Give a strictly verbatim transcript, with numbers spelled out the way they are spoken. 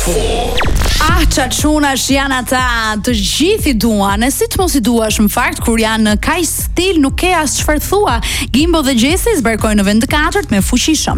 Ah, çaçunash janë ata të gjithë i duan, e si të mos i duash më fakt kur janë kaq stil, nuk ke as çfarë thua. Gimbo dhe Gjesi zbarkojnë në vend të katërt me fuqishëm.